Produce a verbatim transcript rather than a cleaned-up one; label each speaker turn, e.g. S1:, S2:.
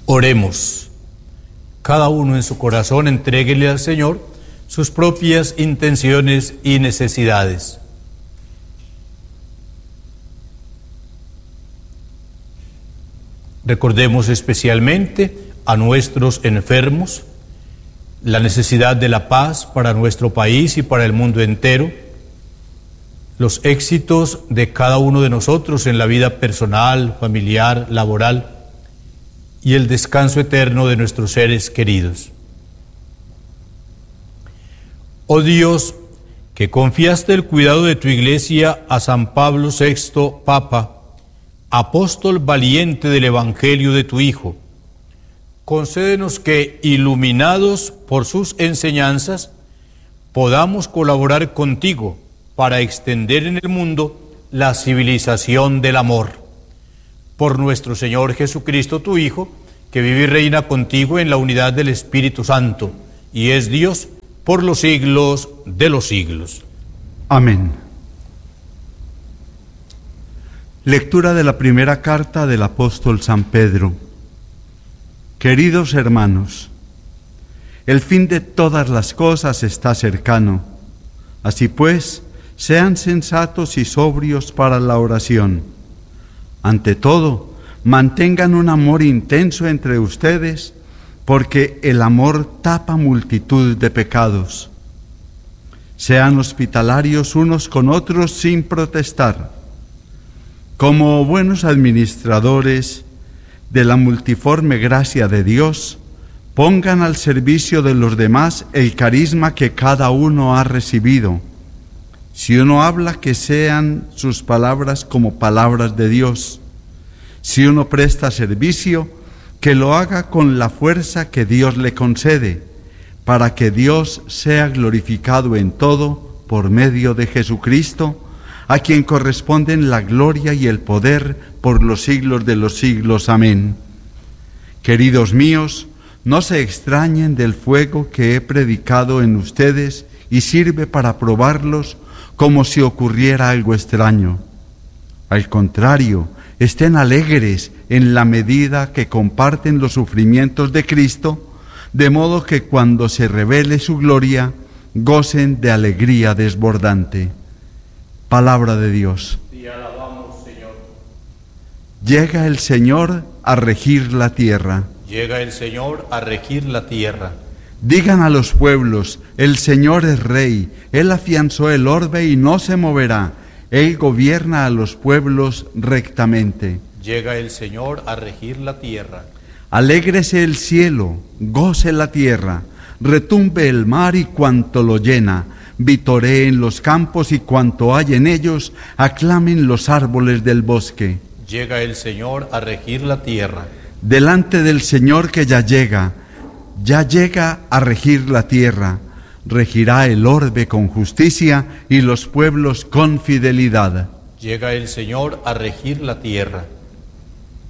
S1: Oremos. Cada uno en su corazón entréguele al Señor sus propias intenciones y necesidades. Recordemos especialmente a nuestros enfermos, la necesidad de la paz para nuestro país y para el mundo entero, los éxitos de cada uno de nosotros en la vida personal, familiar, laboral y el descanso eterno de nuestros seres queridos. Oh Dios, que confiaste el cuidado de tu Iglesia a San Pablo sexto, Papa, apóstol valiente del Evangelio de tu Hijo, concédenos que, iluminados por sus enseñanzas, podamos colaborar contigo para extender en el mundo la civilización del amor. Por nuestro Señor Jesucristo, tu Hijo, que vive y reina contigo en la unidad del Espíritu Santo, y es Dios por los siglos de los siglos.
S2: Amén. Lectura de la primera carta del apóstol San Pedro. Queridos hermanos, el fin de todas las cosas está cercano. Así pues, sean sensatos y sobrios para la oración. Ante todo, mantengan un amor intenso entre ustedes, porque el amor tapa multitud de pecados. Sean hospitalarios unos con otros sin protestar. Como buenos administradores de la multiforme gracia de Dios, pongan al servicio de los demás el carisma que cada uno ha recibido. Si uno habla, que sean sus palabras como palabras de Dios. Si uno presta servicio, que lo haga con la fuerza que Dios le concede, para que Dios sea glorificado en todo por medio de Jesucristo, a quien corresponden la gloria y el poder por los siglos de los siglos. Amén. Queridos míos, no se extrañen del fuego que he predicado en ustedes y sirve para probarlos como si ocurriera algo extraño. Al contrario, estén alegres en la medida que comparten los sufrimientos de Cristo, de modo que cuando se revele su gloria, gocen de alegría desbordante. Palabra de Dios.
S1: Te alabamos, Señor.
S2: Llega el Señor a regir la tierra.
S1: Llega el Señor a regir la tierra.
S2: Digan a los pueblos, el Señor es Rey, Él afianzó el orbe y no se moverá, Él gobierna a los pueblos rectamente.
S1: Llega el Señor a regir la tierra.
S2: Alégrese el cielo, goce la tierra, retumbe el mar y cuanto lo llena, vitoreen los campos y cuanto hay en ellos, aclamen los árboles del bosque.
S1: Llega el Señor a regir la tierra.
S2: Delante del Señor que ya llega, ya llega a regir la tierra, regirá el orbe con justicia y los pueblos con fidelidad.
S1: Llega el Señor a regir la tierra.